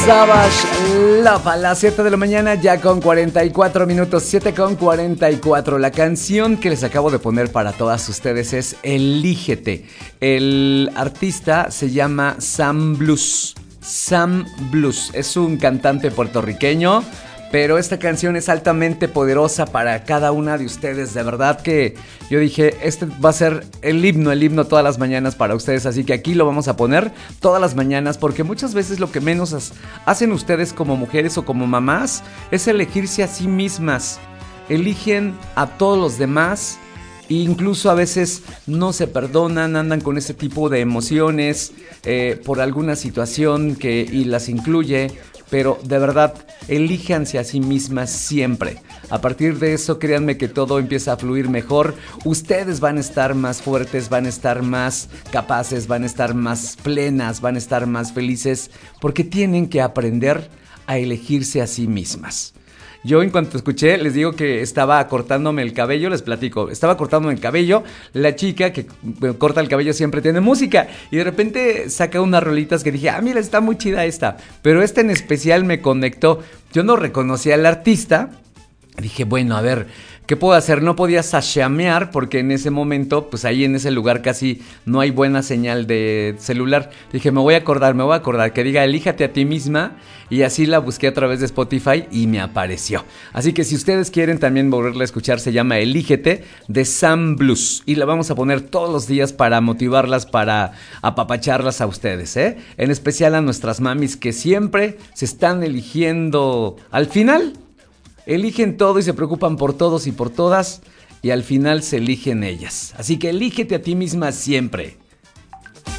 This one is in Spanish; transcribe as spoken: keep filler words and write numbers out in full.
Savage Love a las siete de la mañana, ya con cuarenta y cuatro minutos, siete con cuarenta y cuatro. La canción que les acabo de poner para todas ustedes es Elígete. El artista se llama Sam Blues. Sam Blues es un cantante puertorriqueño, pero esta canción es altamente poderosa para cada una de ustedes. De verdad que yo dije, este va a ser el himno, el himno todas las mañanas para ustedes. Así que aquí lo vamos a poner todas las mañanas, porque muchas veces lo que menos hacen ustedes como mujeres o como mamás es elegirse a sí mismas. Eligen a todos los demás e incluso a veces no se perdonan, andan con ese tipo de emociones eh, por alguna situación que y las incluye. Pero de verdad, elíjanse a sí mismas siempre. A partir de eso, créanme que todo empieza a fluir mejor. Ustedes van a estar más fuertes, van a estar más capaces, van a estar más plenas, van a estar más felices, porque tienen que aprender a elegirse a sí mismas. Yo en cuanto escuché, les digo que estaba cortándome el cabello, les platico, estaba cortándome el cabello, la chica que corta el cabello siempre tiene música, y de repente saca unas rolitas que dije, ah, mira, está muy chida esta, pero esta en especial me conectó. Yo no reconocía al artista, dije, bueno, a ver, ¿qué puedo hacer? No podía sashamear porque en ese momento, pues ahí en ese lugar casi no hay buena señal de celular. Dije, me voy a acordar, me voy a acordar, que diga, elíjate a ti misma. Y así la busqué a través de Spotify y me apareció. Así que si ustedes quieren también volverla a escuchar, se llama Elígete, de Sam Blues. Y la vamos a poner todos los días para motivarlas, para apapacharlas a ustedes, ¿eh? En especial a nuestras mamis que siempre se están eligiendo al final. Eligen todo y se preocupan por todos y por todas, y al final se eligen ellas. Así que elígete a ti misma siempre.